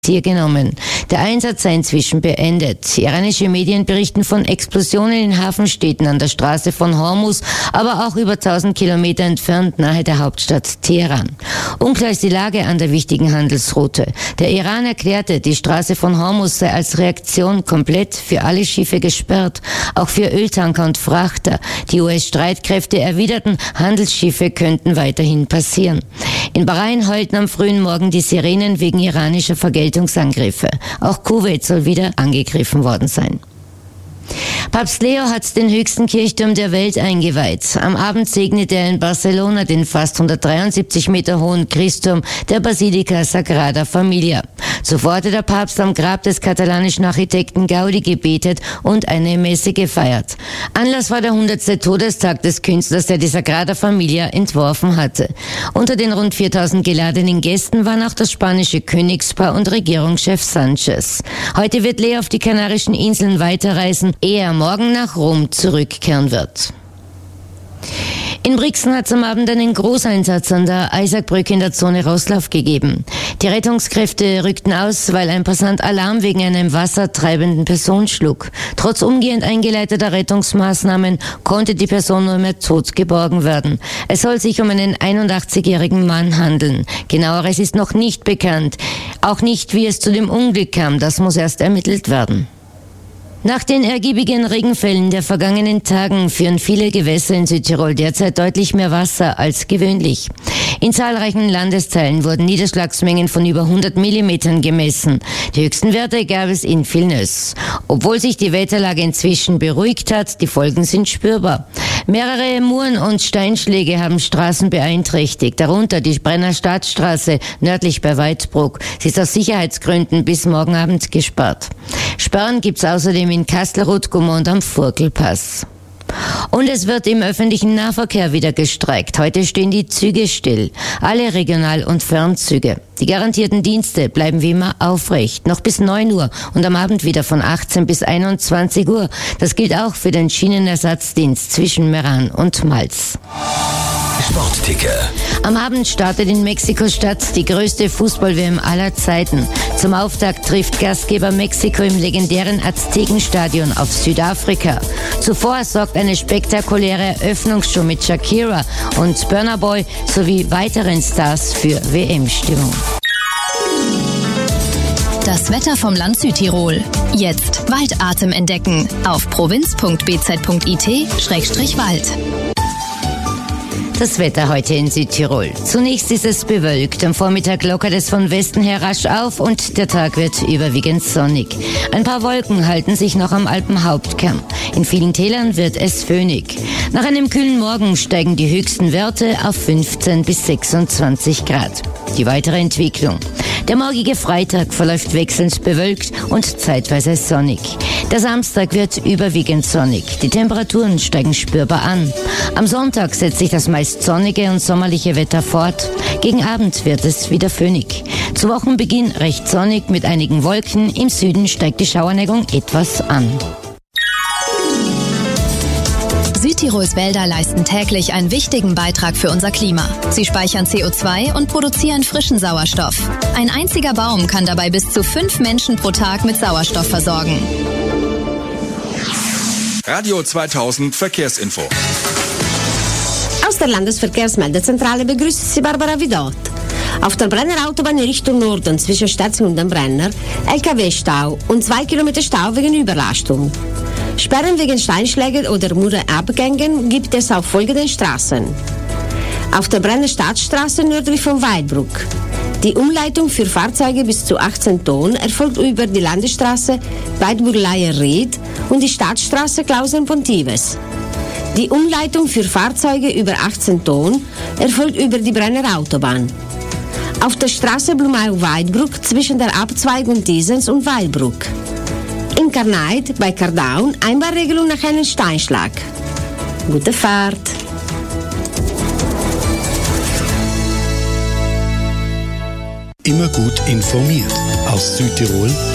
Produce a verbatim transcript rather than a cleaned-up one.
genommen. Der Einsatz sei inzwischen beendet. Iranische Medien berichten von Explosionen in Hafenstädten an der Straße von Hormuz, aber auch über tausend Kilometer entfernt nahe der Hauptstadt Teheran. Unklar ist die Lage an der wichtigen Handelsroute. Der Iran erklärte, die Straße von Hormuz sei als Reaktion komplett für alle Schiffe gesperrt, auch für Öltanker und Frachter. Die U S-Streitkräfte erwiderten, Handelsschiffe könnten weiterhin passieren. In Bahrain heulten am frühen Morgen die Sirenen wegen iranischer Vergeltungsangriffe. Auch Kuwait soll wieder angegriffen worden sein. Papst Leo hat den höchsten Kirchturm der Welt eingeweiht. Am Abend segnete er in Barcelona den fast hundertdreiundsiebzig Meter hohen Christturm der Basilika Sagrada Familia. Zuvor hatte der Papst am Grab des katalanischen Architekten Gaudi gebetet und eine Messe gefeiert. Anlass war der hundertste Todestag des Künstlers, der die Sagrada Familia entworfen hatte. Unter den rund viertausend geladenen Gästen waren auch das spanische Königspaar und Regierungschef Sanchez. Heute wird Leo auf die Kanarischen Inseln weiterreisen, ehe er morgen nach Rom zurückkehren wird. In Brixen hat es am Abend einen Großeinsatz an der Eisackbrücke in der Zone Roßlauf gegeben. Die Rettungskräfte rückten aus, weil ein Passant Alarm wegen einer im Wasser treibenden Person schlug. Trotz umgehend eingeleiteter Rettungsmaßnahmen konnte die Person nur mehr tot geborgen werden. Es soll sich um einen einundachtzigjährigen Mann handeln. Genaueres ist noch nicht bekannt. Auch nicht, wie es zu dem Unglück kam. Das muss erst ermittelt werden. Nach den ergiebigen Regenfällen der vergangenen Tagen führen viele Gewässer in Südtirol derzeit deutlich mehr Wasser als gewöhnlich. In zahlreichen Landesteilen wurden Niederschlagsmengen von über hundert Millimetern gemessen. Die höchsten Werte gab es in Vilnius. Obwohl sich die Wetterlage inzwischen beruhigt hat, die Folgen sind spürbar. Mehrere Muren und Steinschläge haben Straßen beeinträchtigt, darunter die Brenner Staatsstraße nördlich bei Weidbruck. Sie ist aus Sicherheitsgründen bis morgen Abend gesperrt. Sperren gibt's außerdem in Kastelruth-Gummer und am Furkelpass. Und es wird im öffentlichen Nahverkehr wieder gestreikt. Heute stehen die Züge still. Alle Regional- und Fernzüge. Die garantierten Dienste bleiben wie immer aufrecht. Noch bis neun Uhr und am Abend wieder von achtzehn bis einundzwanzig Uhr. Das gilt auch für den Schienenersatzdienst zwischen Meran und Malz. Sportticker. Am Abend startet in Mexiko-Stadt die größte Fußball-W M aller Zeiten. Zum Auftakt trifft Gastgeber Mexiko im legendären Aztekenstadion auf Südafrika. Zuvor sorgt eine spektakuläre Eröffnungsshow mit Shakira und Burna Boy sowie weiteren Stars für W M-Stimmung. Das Wetter vom Land Südtirol. Jetzt Waldatem entdecken auf provinz punkt b z punkt i t Schrägstrich Wald. Das Wetter heute in Südtirol. Zunächst ist es bewölkt. Am Vormittag lockert es von Westen her rasch auf und der Tag wird überwiegend sonnig. Ein paar Wolken halten sich noch am Alpenhauptkamm. In vielen Tälern wird es föhnig. Nach einem kühlen Morgen steigen die höchsten Werte auf fünfzehn bis sechsundzwanzig Grad. Die weitere Entwicklung. Der morgige Freitag verläuft wechselnd bewölkt und zeitweise sonnig. Der Samstag wird überwiegend sonnig. Die Temperaturen steigen spürbar an. Am Sonntag setzt sich das meist sonnige und sommerliche Wetter fort. Gegen Abend wird es wieder föhnig. Zu Wochenbeginn recht sonnig mit einigen Wolken. Im Süden steigt die Schauerneigung etwas an. Südtirols Wälder leisten täglich einen wichtigen Beitrag für unser Klima. Sie speichern C O zwei und produzieren frischen Sauerstoff. Ein einziger Baum kann dabei bis zu fünf Menschen pro Tag mit Sauerstoff versorgen. Radio zweitausend Verkehrsinfo. Aus der Landesverkehrsmeldezentrale begrüßt Sie Barbara Vidot. Auf der Brenner Autobahn in Richtung Norden zwischen Sterzing und Brenner L K W-Stau und zwei Kilometer Stau wegen Überlastung. Sperren wegen Steinschlägen oder Murrenabgängen gibt es auf folgenden Straßen. Auf der Brenner Staatsstraße nördlich von Weidbruck. Die Umleitung für Fahrzeuge bis zu achtzehn Tonnen erfolgt über die Landesstraße Weidburg-Leier-Ried und die Staatsstraße Klausen-Pontives. Die Umleitung für Fahrzeuge über achtzehn Tonnen erfolgt über die Brenner Autobahn. Auf der Straße Blumau-Weidbruck zwischen der Abzweigung Diesens und Weidbruck. In Karneit bei Kardaun Einbahnregelung nach einem Steinschlag. Gute Fahrt! Immer gut informiert aus Südtirol